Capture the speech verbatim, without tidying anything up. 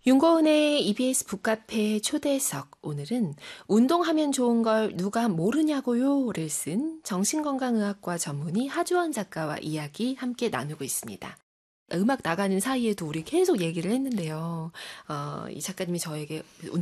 윤고은의 이비에스 북카페 초대석. 오늘은 운동하면 좋은 걸 누가 모르냐고요를 쓴 정신건강의학과 전문의 하주원 작가와 이야기 함께 나누고 있습니다. 음악 나가는 사이에도 우리 계속 얘기를 했는데요. 어, 이 작가님이 저에게